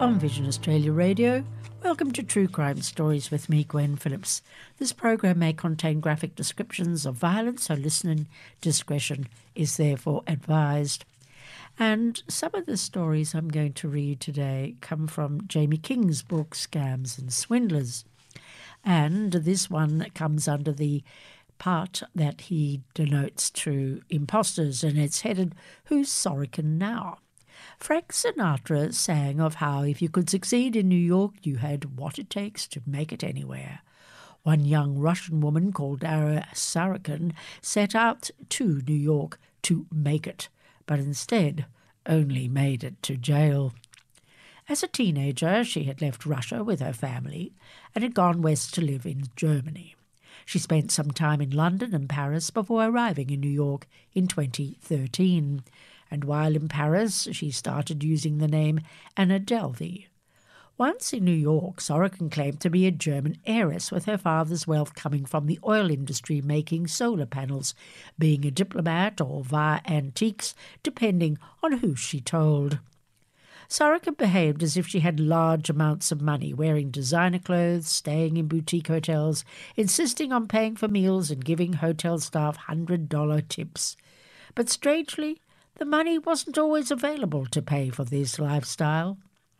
on Vision Australia Radio. Welcome to True Crime Stories with me, Gwen Phillips. This program may contain graphic descriptions of violence, so listening discretion is therefore advised. And some of the stories I'm going to read today come from Jamie King's book, Scams and Swindlers. And this one comes under the part that he denotes to imposters, and it's headed, Who's Sorokin Now? Frank Sinatra sang of how if you could succeed in New York, you had what it takes to make it anywhere. One young Russian woman called Dara Sorokin set out to New York to make it, but instead only made it to jail. As a teenager, she had left Russia with her family and had gone west to live in Germany. She spent some time in London and Paris before arriving in New York in 2013. And while in Paris, she started using the name Anna Delvey. Once in New York, Sorokin claimed to be a German heiress, with her father's wealth coming from the oil industry making solar panels, being a diplomat or via antiques, depending on who she told. Sorokin behaved as if she had large amounts of money, wearing designer clothes, staying in boutique hotels, insisting on paying for meals and giving hotel staff $100 tips. But strangely, the money wasn't always available to pay for this lifestyle.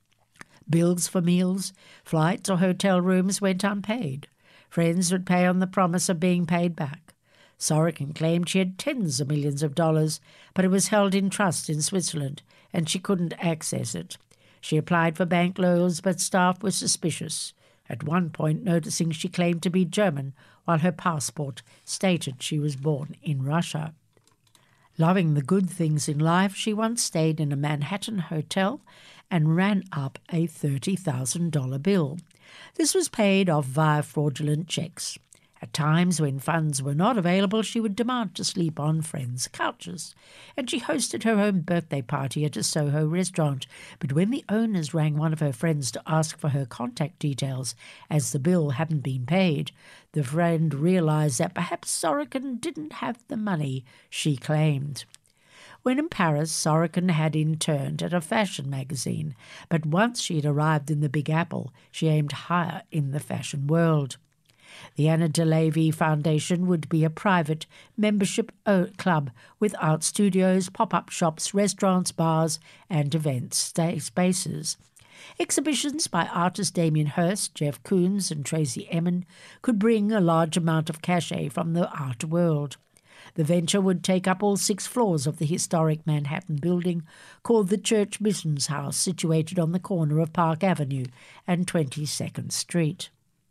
Bills for meals, flights or hotel rooms went unpaid. Friends would pay on the promise of being paid back. Sorokin claimed she had tens of millions of dollars, but it was held in trust in Switzerland, and she couldn't access it. She applied for bank loans, but staff were suspicious, at one point noticing she claimed to be German, while her passport stated she was born in Russia. Loving the good things in life, she once stayed in a Manhattan hotel and ran up a $30,000 bill. This was paid off via fraudulent checks. At times when funds were not available, she would demand to sleep on friends' couches, and she hosted her own birthday party at a Soho restaurant. But when the owners rang one of her friends to ask for her contact details, as the bill hadn't been paid, the friend realized that perhaps Sorokin didn't have the money she claimed. When in Paris, Sorokin had interned at a fashion magazine, but once she had arrived in the Big Apple, she aimed higher in the fashion world. The Anna Delvey Foundation would be a private membership club with art studios, pop-up shops, restaurants, bars and event spaces. Exhibitions by artists Damien Hirst, Jeff Koons and Tracy Emin could bring a large amount of cachet from the art world. The venture would take up all 6 floors of the historic Manhattan building called the Church Missions House, situated on the corner of Park Avenue and 22nd Street.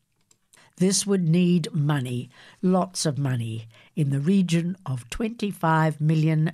This would need money, lots of money, in the region of $25 million.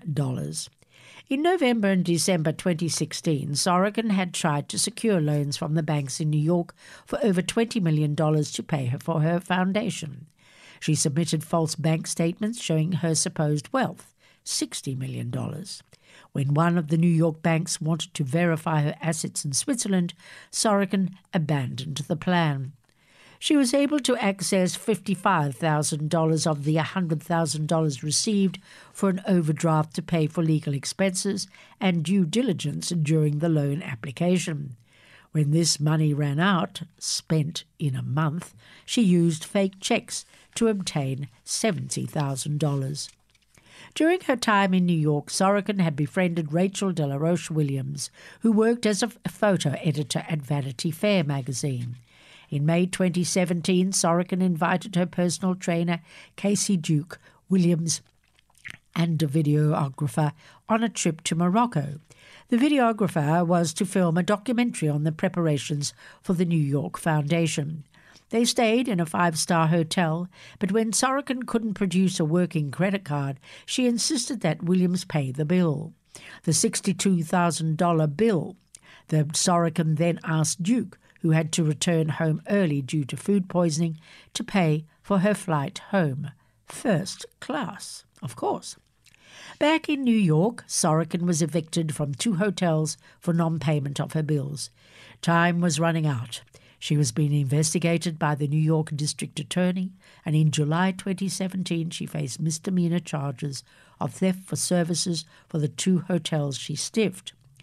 In November and December 2016, Sorokin had tried to secure loans from the banks in New York for over $20 million to pay for her foundation. She submitted false bank statements showing her supposed wealth, $60 million. When one of the New York banks wanted to verify her assets in Switzerland, Sorokin abandoned the plan. She was able to access $55,000 of the $100,000 received for an overdraft to pay for legal expenses and due diligence during the loan application. When this money ran out, spent in a month, she used fake checks to obtain $70,000. During her time in New York, Sorokin had befriended Rachel De La Roche Williams, who worked as a photo editor at Vanity Fair magazine. In May 2017, Sorokin invited her personal trainer, Casey Duke Williams, and a videographer on a trip to Morocco. The videographer was to film a documentary on the preparations for the New York Foundation. They stayed in a 5-star hotel, but when Sorokin couldn't produce a working credit card, she insisted that Williams pay the bill. The $62,000 bill. The Sorokin then asked Duke, who had to return home early due to food poisoning, to pay for her flight home. First class, of course. Back in New York, Sorokin was evicted from 2 hotels for non-payment of her bills. Time was running out. She was being investigated by the New York District Attorney, and in July 2017 she faced misdemeanor charges of theft for services for the 2 hotels she stiffed.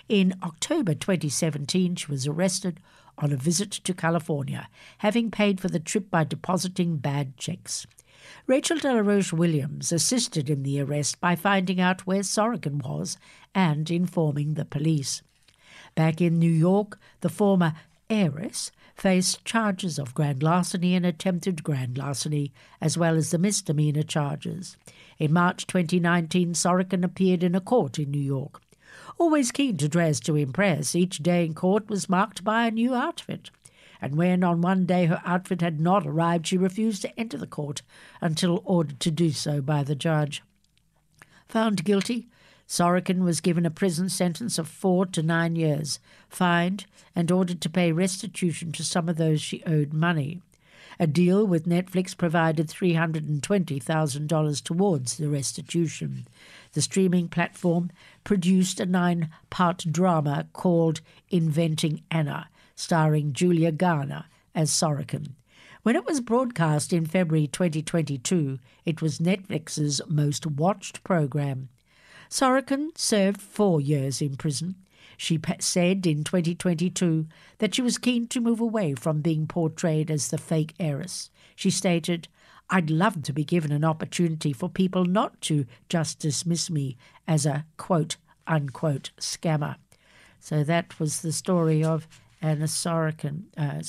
In October 2017, she was arrested on a visit to California, having paid for the trip by depositing bad checks. Rachel Delaroche Williams assisted in the arrest by finding out where Sorokin was and informing the police. Back in New York, the former heiress faced charges of grand larceny and attempted grand larceny, as well as the misdemeanor charges. In March 2019, Sorokin appeared in a court in New York. Always keen to dress to impress, each day in court was marked by a new outfit. And when on one day her outfit had not arrived, she refused to enter the court until ordered to do so by the judge. Found guilty, Sorokin was given a prison sentence of 4 to 9 years, fined, and ordered to pay restitution to some of those she owed money. A deal with Netflix provided $320,000 towards the restitution. The streaming platform produced a 9-part drama called Inventing Anna, starring Julia Garner as Sorokin. When it was broadcast in February 2022, it was Netflix's most watched program. Sorokin served 4 years in prison. She said in 2022 that she was keen to move away from being portrayed as the fake heiress. She stated, "I'd love to be given an opportunity for people not to just dismiss me as a quote-unquote scammer." So that was the story of Anna Sorokin.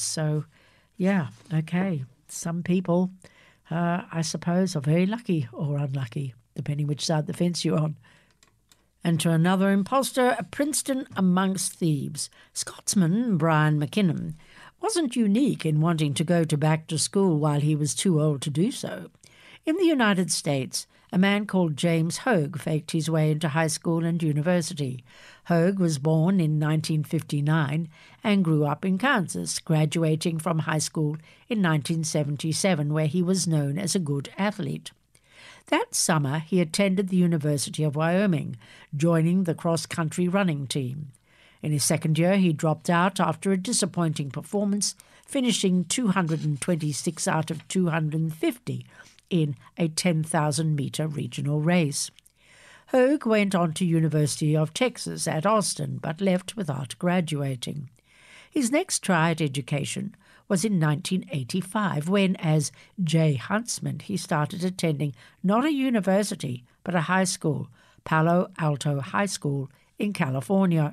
Some people, I suppose, are very lucky or unlucky, depending which side of the fence you're on. And to another imposter, a Princeton amongst thieves. Scotsman Brian McKinnon wasn't unique in wanting to go back to school while he was too old to do so. In the United States, a man called James Hogue faked his way into high school and university. Hogue was born in 1959 and grew up in Kansas, graduating from high school in 1977, where he was known as a good athlete. That summer, he attended the University of Wyoming, joining the cross-country running team. In his second year, he dropped out after a disappointing performance, finishing 226 out of 250 in a 10,000-metre regional race. Hogue went on to University of Texas at Austin, but left without graduating. His next try at education was in 1985, when, as Jay Huntsman, he started attending not a university, but a high school, Palo Alto High School in California.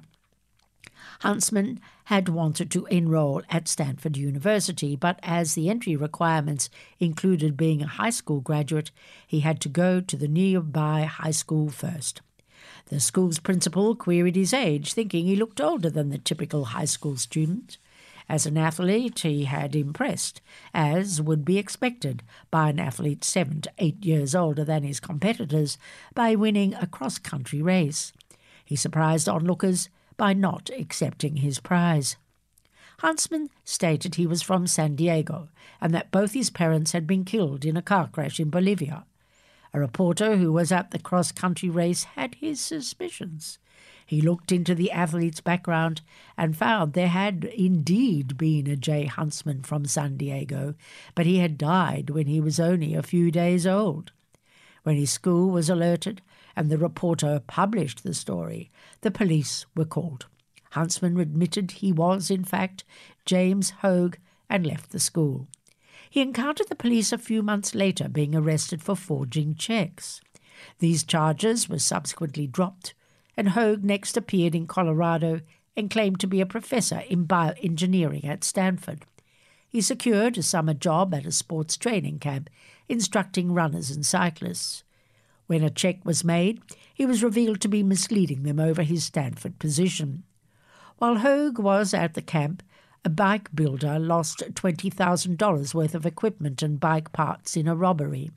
Huntsman had wanted to enroll at Stanford University, but as the entry requirements included being a high school graduate, he had to go to the nearby high school first. The school's principal queried his age, thinking he looked older than the typical high school student. As an athlete, he had impressed, as would be expected by an athlete 7 to 8 years older than his competitors, by winning a cross-country race. He surprised onlookers by not accepting his prize. Huntsman stated he was from San Diego and that both his parents had been killed in a car crash in Bolivia. A reporter who was at the cross-country race had his suspicions. He looked into the athlete's background and found there had indeed been a Jay Huntsman from San Diego, but he had died when he was only a few days old. When his school was alerted and the reporter published the story, the police were called. Huntsman admitted he was, in fact, James Hogue and left the school. He encountered the police a few months later, being arrested for forging checks. These charges were subsequently dropped, and Hogue next appeared in Colorado and claimed to be a professor in bioengineering at Stanford. He secured a summer job at a sports training camp, instructing runners and cyclists. When a check was made, he was revealed to be misleading them over his Stanford position. While Hogue was at the camp, a bike builder lost $20,000 worth of equipment and bike parts in a robbery.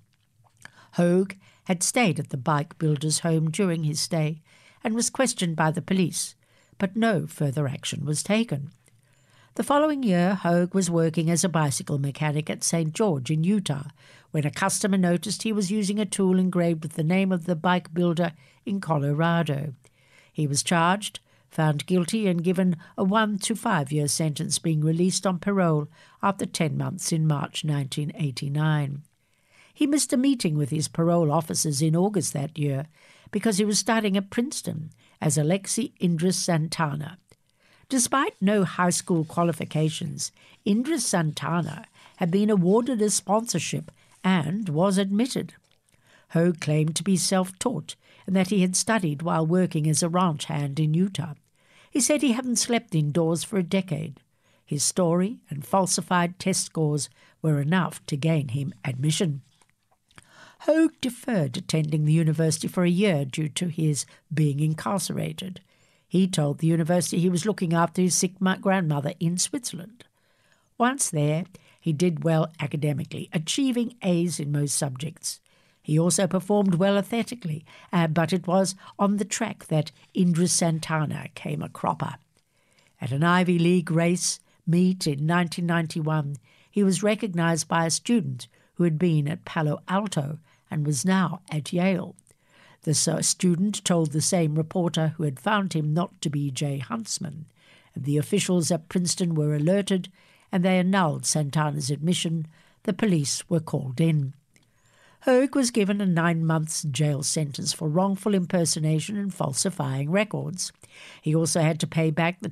Hogue had stayed at the bike builder's home during his stay and was questioned by the police, but no further action was taken. The following year, Hogue was working as a bicycle mechanic at St. George in Utah, when a customer noticed he was using a tool engraved with the name of the bike builder in Colorado. He was charged, found guilty, and given a 1 to 5 year sentence, being released on parole after 10 months in March 1989. He missed a meeting with his parole officers in August that year, because he was studying at Princeton as Alexi Indris Santana. Despite no high school qualifications, Indris Santana had been awarded a sponsorship and was admitted. Hoag claimed to be self-taught and that he had studied while working as a ranch hand in Utah. He said he hadn't slept indoors for a decade. His story and falsified test scores were enough to gain him admission. Hoag deferred attending the university for a year due to his being incarcerated. He told the university he was looking after his sick grandmother in Switzerland. Once there, he did well academically, achieving A's in most subjects. He also performed well athletically, but it was on the track that Indris Santana came a cropper. At an Ivy League race meet in 1991, he was recognized by a student who had been at Palo Alto and was now at Yale. The student told the same reporter who had found him not to be Jay Huntsman, and the officials at Princeton were alerted and they annulled Santana's admission. The police were called in. Hoag was given a 9-month jail sentence for wrongful impersonation and falsifying records. He also had to pay back the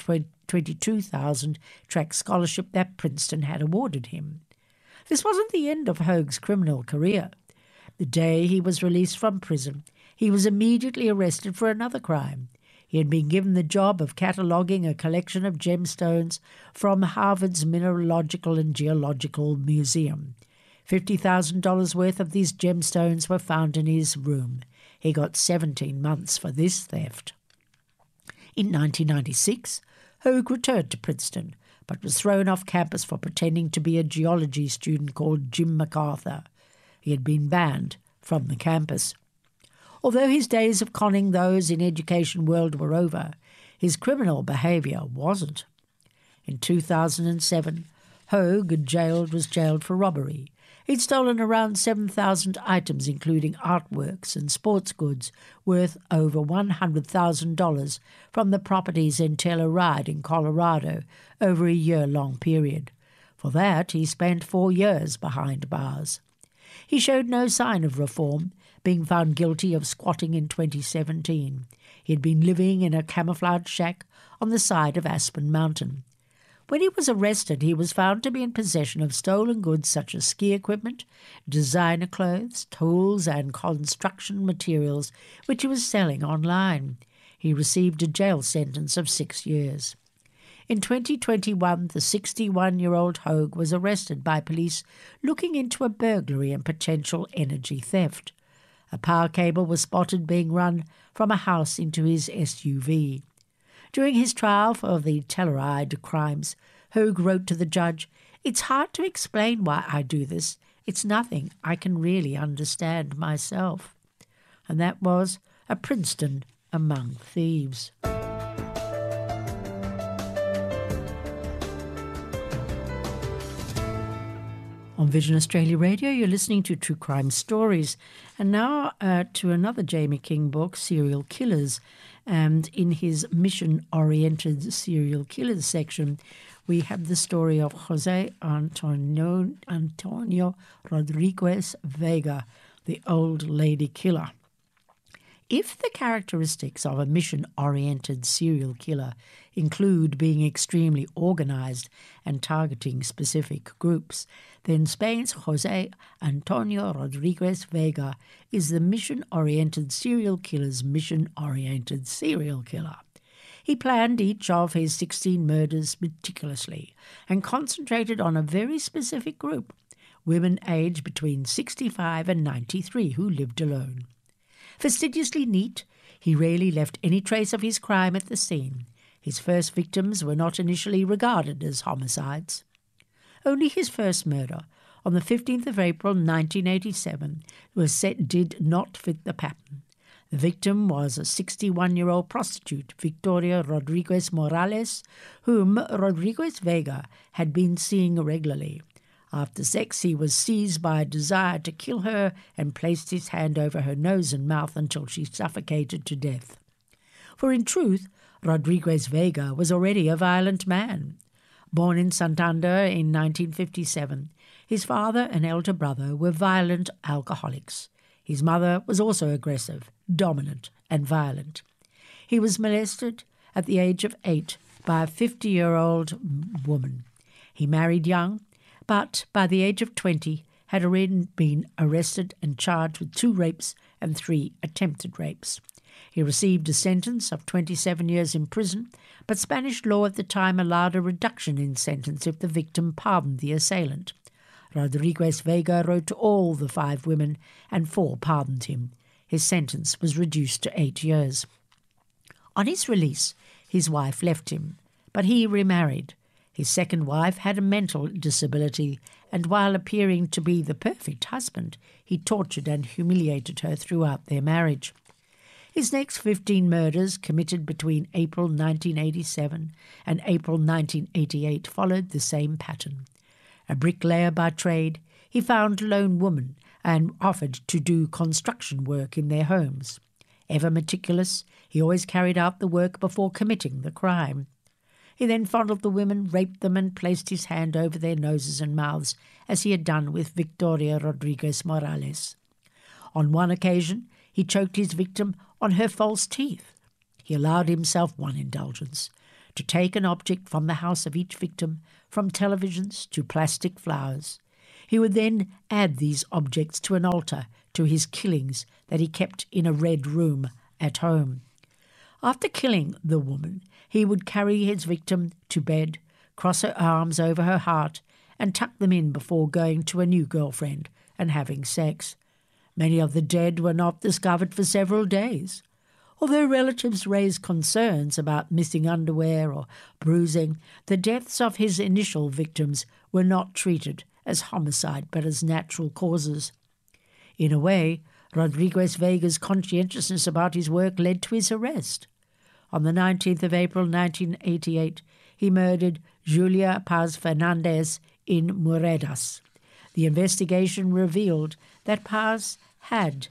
$22,000 track scholarship that Princeton had awarded him. This wasn't the end of Hoag's criminal career. The day he was released from prison, he was immediately arrested for another crime. He had been given the job of cataloguing a collection of gemstones from Harvard's Mineralogical and Geological Museum. $50,000 worth of these gemstones were found in his room. He got 17 months for this theft. In 1996, Hoag returned to Princeton, but was thrown off campus for pretending to be a geology student called Jim MacArthur. He had been banned from the campus. Although his days of conning those in education world were over, his criminal behaviour wasn't. In 2007, Hoag was jailed for robbery. He'd stolen around 7,000 items, including artworks and sports goods, worth over $100,000 from the properties in Telluride in Colorado over a year-long period. For that, he spent 4 years behind bars. He showed no sign of reform, being found guilty of squatting in 2017. He had been living in a camouflage shack on the side of Aspen Mountain. When he was arrested, he was found to be in possession of stolen goods such as ski equipment, designer clothes, tools, and construction materials, which he was selling online. He received a jail sentence of 6 years. In 2021, the 61-year-old Hoag was arrested by police looking into a burglary and potential energy theft. A power cable was spotted being run from a house into his SUV. During his trial for the Telluride crimes, Hoag wrote to the judge, "It's hard to explain why I do this. It's nothing I can really understand myself." And that was A Princeton Among Thieves. On Vision Australia Radio, you're listening to True Crime Stories. And now to another Jamie King book, Serial Killers. And in his mission-oriented serial killers section, we have the story of Jose Antonio Rodriguez Vega, the old lady killer. If the characteristics of a mission-oriented serial killer include being extremely organized and targeting specific groups, then Spain's Jose Antonio Rodriguez Vega is the mission-oriented serial killer's mission-oriented serial killer. He planned each of his 16 murders meticulously and concentrated on a very specific group, women aged between 65 and 93 who lived alone. Fastidiously neat, he rarely left any trace of his crime at the scene. His first victims were not initially regarded as homicides. Only his first murder, on the 15th of April 1987, did not fit the pattern. The victim was a 61-year-old prostitute, Victoria Rodriguez Morales, whom Rodriguez Vega had been seeing regularly. After sex, he was seized by a desire to kill her and placed his hand over her nose and mouth until she suffocated to death. For in truth, Rodriguez Vega was already a violent man. Born in Santander in 1957, his father and elder brother were violent alcoholics. His mother was also aggressive, dominant, and violent. He was molested at the age of 8 by a 50-year-old woman. He married young, but by the age of 20 had already been arrested and charged with 2 rapes and 3 attempted rapes. He received a sentence of 27 years in prison, but Spanish law at the time allowed a reduction in sentence if the victim pardoned the assailant. Rodriguez Vega wrote to all the 5 women, and 4 pardoned him. His sentence was reduced to 8 years. On his release, his wife left him, but he remarried. His second wife had a mental disability, and while appearing to be the perfect husband, he tortured and humiliated her throughout their marriage. His next 15 murders, committed between April 1987 and April 1988, followed the same pattern. A bricklayer by trade, he found a lone woman and offered to do construction work in their homes. Ever meticulous, he always carried out the work before committing the crime. He then fondled the women, raped them, and placed his hand over their noses and mouths, as he had done with Victoria Rodriguez Morales. On one occasion, he choked his victim on her false teeth. He allowed himself one indulgence: to take an object from the house of each victim, from televisions to plastic flowers. He would then add these objects to an altar to his killings that he kept in a red room at home. After killing the woman, he would carry his victim to bed, cross her arms over her heart, and tuck them in before going to a new girlfriend and having sex. Many of the dead were not discovered for several days. Although relatives raised concerns about missing underwear or bruising, the deaths of his initial victims were not treated as homicide but as natural causes. In a way, Rodriguez Vega's conscientiousness about his work led to his arrest. On the 19th of April 1988, he murdered Julia Paz Fernandez in Muredas. The investigation revealed that Paz had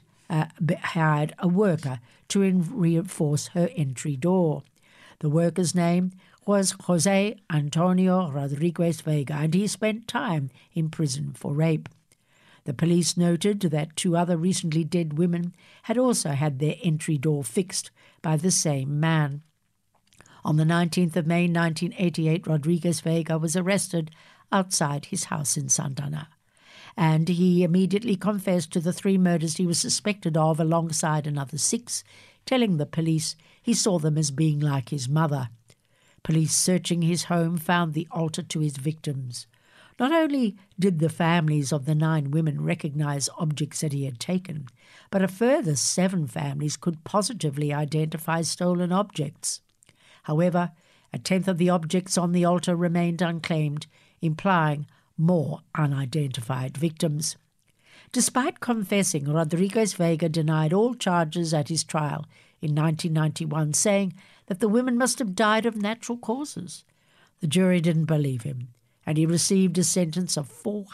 hired a worker to reinforce her entry door. The worker's name was José Antonio Rodriguez Vega, and he spent time in prison for rape. The police noted that 2 other recently dead women had also had their entry door fixed by the same man. On the 19th of May 1988, Rodriguez Vega was arrested outside his house in Santana, and he immediately confessed to the 3 murders he was suspected of alongside another 6, telling the police he saw them as being like his mother. Police searching his home found the altar to his victims. Not only did the families of the 9 women recognize objects that he had taken, but a further 7 families could positively identify stolen objects. However, a tenth of the objects on the altar remained unclaimed, implying more unidentified victims. Despite confessing, Rodriguez Vega denied all charges at his trial in 1991, saying that the women must have died of natural causes. The jury didn't believe him, and he received a sentence of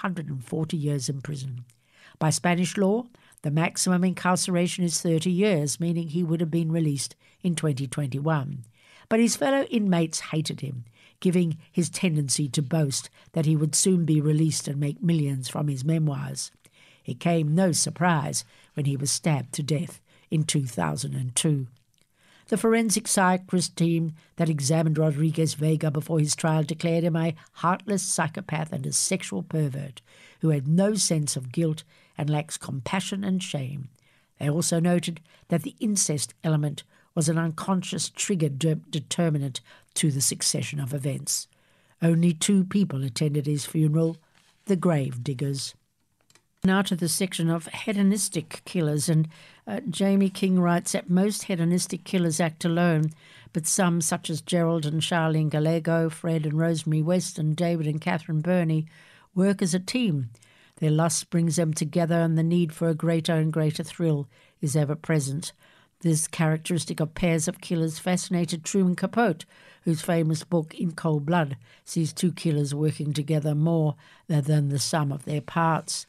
440 years in prison. By Spanish law, the maximum incarceration is 30 years, meaning he would have been released in 2021. But his fellow inmates hated him, giving his tendency to boast that he would soon be released and make millions from his memoirs. It came no surprise when he was stabbed to death in 2002. The forensic psychiatrist team that examined Rodriguez Vega before his trial declared him a heartless psychopath and a sexual pervert who had no sense of guilt and lacks compassion and shame. They also noted that the incest element was an unconscious trigger determinant to the succession of events. Only 2 people attended his funeral, the grave diggers. Now to the section of hedonistic killers, and Jamie King writes that most hedonistic killers act alone, but some, such as Gerald and Charlene Gallego, Fred and Rosemary West, and David and Catherine Burney, work as a team. Their lust brings them together, and the need for a greater and greater thrill is ever present. This characteristic of pairs of killers fascinated Truman Capote, whose famous book In Cold Blood sees 2 killers working together more than the sum of their parts.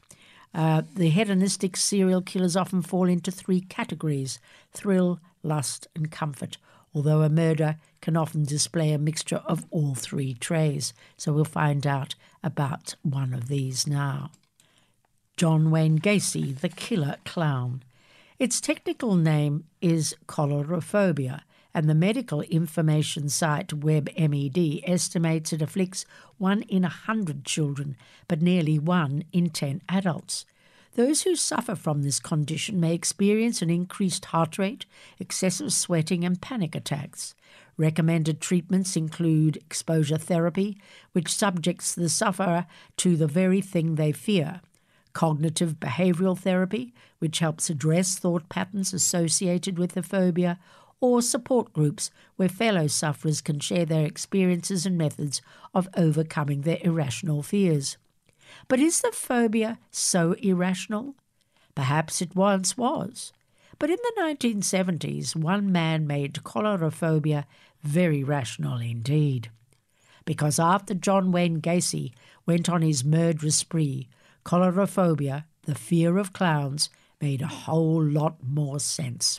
The hedonistic serial killers often fall into 3 categories: thrill, lust, and comfort, although a murder can often display a mixture of all 3 traits. So we'll find out about one of these now. John Wayne Gacy, the killer clown. Its technical name is coulrophobia, and the medical information site WebMD estimates it afflicts 1 in 100 children, but nearly 1 in 10 adults. Those who suffer from this condition may experience an increased heart rate, excessive sweating, and panic attacks. Recommended treatments include exposure therapy, which subjects the sufferer to the very thing they fear; cognitive behavioral therapy, which helps address thought patterns associated with the phobia; or support groups where fellow sufferers can share their experiences and methods of overcoming their irrational fears. But is the phobia so irrational? Perhaps it once was. But in the 1970s, one man made coulrophobia very rational indeed. Because after John Wayne Gacy went on his murderous spree, coulrophobia, the fear of clowns, made a whole lot more sense.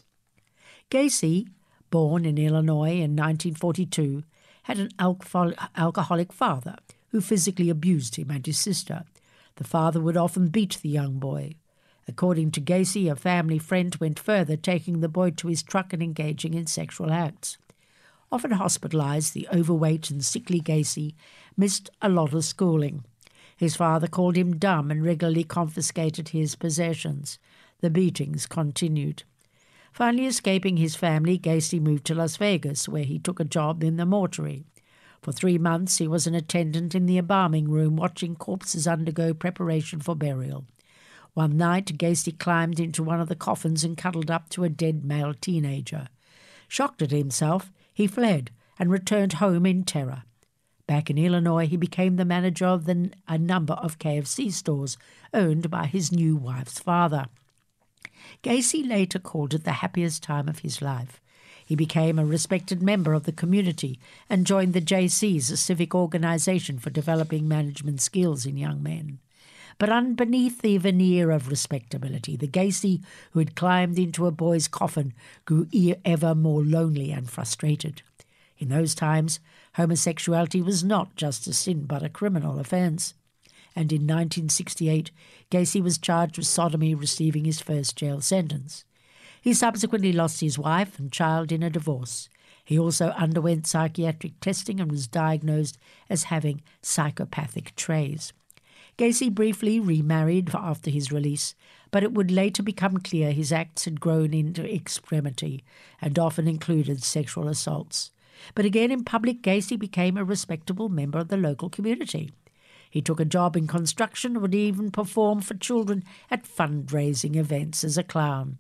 Gacy, born in Illinois in 1942, had an alcoholic father who physically abused him and his sister. The father would often beat the young boy. According to Gacy, a family friend went further, taking the boy to his truck and engaging in sexual acts. Often hospitalized, the overweight and sickly Gacy missed a lot of schooling. His father called him dumb and regularly confiscated his possessions. The beatings continued. Finally escaping his family, Gacy moved to Las Vegas, where he took a job in the mortuary. For 3 months he was an attendant in the embalming room, watching corpses undergo preparation for burial. One night, Gacy climbed into one of the coffins and cuddled up to a dead male teenager. Shocked at himself, he fled and returned home in terror. Back in Illinois, he became the manager of a number of KFC stores owned by his new wife's father. Gacy later called it the happiest time of his life. He became a respected member of the community and joined the JCs, a civic organization for developing management skills in young men. But underneath the veneer of respectability, the Gacy who had climbed into a boy's coffin grew ever more lonely and frustrated. In those times, homosexuality was not just a sin but a criminal offence. And in 1968, Gacy was charged with sodomy, receiving his first jail sentence. He subsequently lost his wife and child in a divorce. He also underwent psychiatric testing and was diagnosed as having psychopathic traits. Gacy briefly remarried after his release, but it would later become clear his acts had grown into extremity and often included sexual assaults. But again, in public, Gacy became a respectable member of the local community. He took a job in construction and would even perform for children at fundraising events as a clown.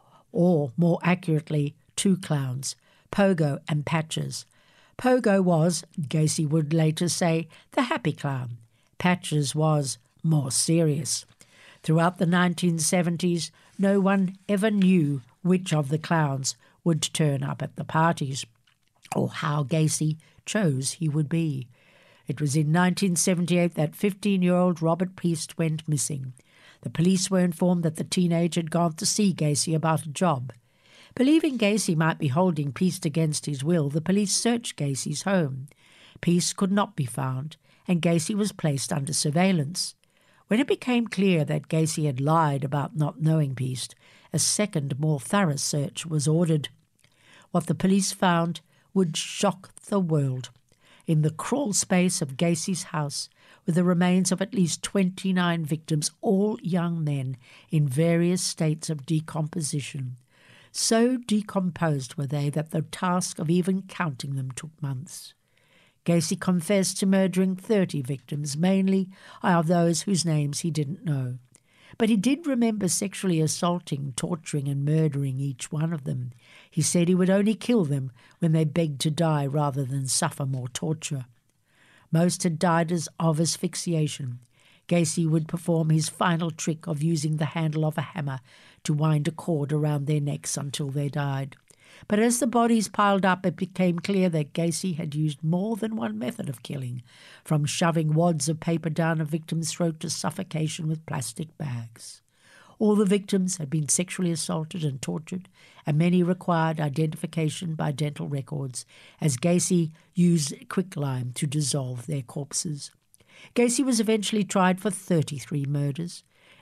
Or, more accurately, 2 clowns, Pogo and Patches. Pogo was, Gacy would later say, the happy clown. Patches was more serious. Throughout the 1970s, no one ever knew which of the clowns would turn up at the parties, or how Gacy chose he would be. It was in 1978 that 15-year-old Robert Peast went missing. The police were informed that the teenager had gone to see Gacy about a job. Believing Gacy might be holding Peast against his will, the police searched Gacy's home. Peast could not be found, and Gacy was placed under surveillance. When it became clear that Gacy had lied about not knowing Peast, a second, more thorough search was ordered. What the police found would shock the world. In the crawl space of Gacy's house were the remains of at least 29 victims, all young men in various states of decomposition. So decomposed were they that the task of even counting them took months. Gacy confessed to murdering 30 victims, mainly of those whose names he didn't know. But he did remember sexually assaulting, torturing and murdering each one of them. He said he would only kill them when they begged to die rather than suffer more torture. Most had died of asphyxiation. Gacy would perform his final trick of using the handle of a hammer to wind a cord around their necks until they died. But as the bodies piled up, it became clear that Gacy had used more than one method of killing, from shoving wads of paper down a victim's throat to suffocation with plastic bags. All the victims had been sexually assaulted and tortured, and many required identification by dental records, as Gacy used quicklime to dissolve their corpses. Gacy was eventually tried for 33 murders.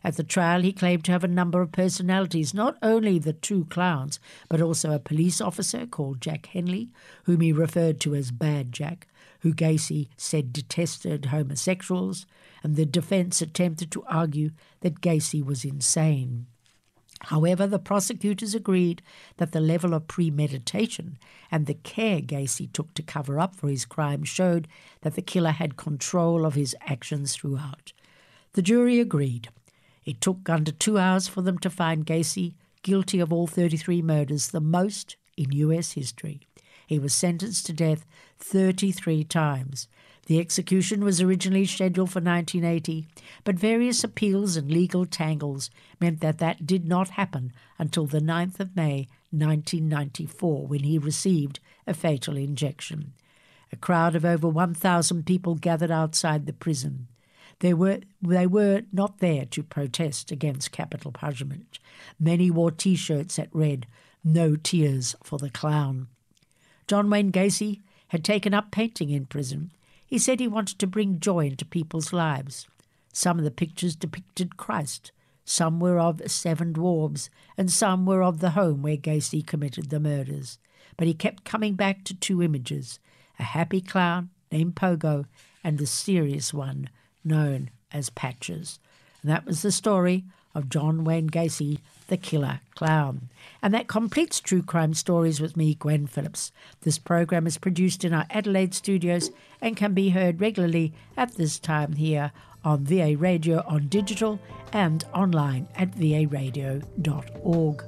At the trial, he claimed to have a number of personalities, not only the two clowns, but also a police officer called Jack Henley, whom he referred to as Bad Jack, who Gacy said detested homosexuals, and the defence attempted to argue that Gacy was insane. However, the prosecutors agreed that the level of premeditation and the care Gacy took to cover up for his crime showed that the killer had control of his actions throughout. The jury agreed. It took under 2 hours for them to find Gacy guilty of all 33 murders, the most in US history. He was sentenced to death 33 times. The execution was originally scheduled for 1980, but various appeals and legal tangles meant that did not happen until the 9th of May 1994, when he received a fatal injection. A crowd of over 1,000 people gathered outside the prison. They were not there to protest against capital punishment. Many wore T-shirts that read, "No tears for the clown." John Wayne Gacy had taken up painting in prison. He said he wanted to bring joy into people's lives. Some of the pictures depicted Christ. Some were of 7 dwarves, and some were of the home where Gacy committed the murders. But he kept coming back to 2 images, a happy clown named Pogo and a serious one known as Patches. And that was the story of John Wayne Gacy, the Killer Clown. And that completes True Crime Stories with me, Gwen Phillips. This program is produced in our Adelaide studios and can be heard regularly at this time here on VA Radio on digital and online at varadio.org.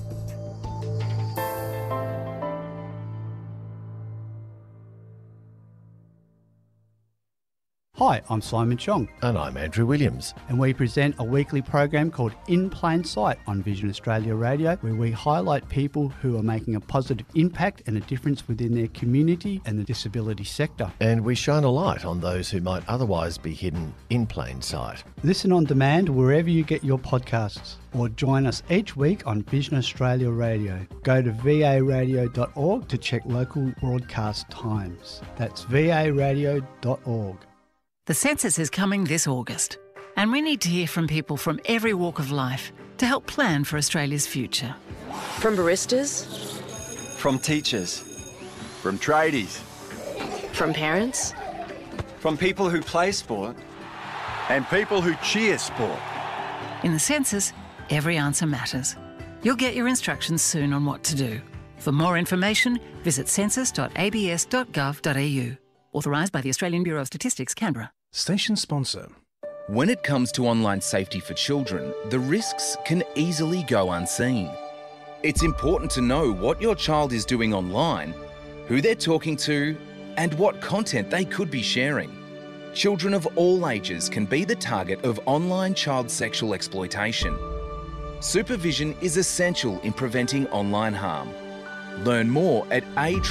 Hi, I'm Simon Chong. And I'm Andrew Williams. And we present a weekly program called In Plain Sight on Vision Australia Radio, where we highlight people who are making a positive impact and a difference within their community and the disability sector. And we shine a light on those who might otherwise be hidden in plain sight. Listen on demand wherever you get your podcasts, or join us each week on Vision Australia Radio. Go to varadio.org to check local broadcast times. That's varadio.org. The census is coming this August, and we need to hear from people from every walk of life to help plan for Australia's future. From baristas, from teachers, from tradies, from parents, from people who play sport, and people who cheer sport. In the census, every answer matters. You'll get your instructions soon on what to do. For more information, visit census.abs.gov.au. Authorised by the Australian Bureau of Statistics, Canberra. Station sponsor. When it comes to online safety for children, the risks can easily go unseen. It's important to know what your child is doing online, who they're talking to, and what content they could be sharing. Children of all ages can be the target of online child sexual exploitation. Supervision is essential in preventing online harm. Learn more at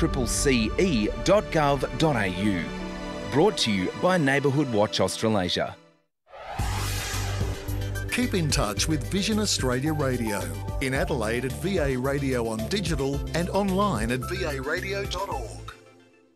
accce.gov.au. Brought to you by Neighbourhood Watch Australasia. Keep in touch with Vision Australia Radio. In Adelaide at VA Radio on digital and online at varadio.org.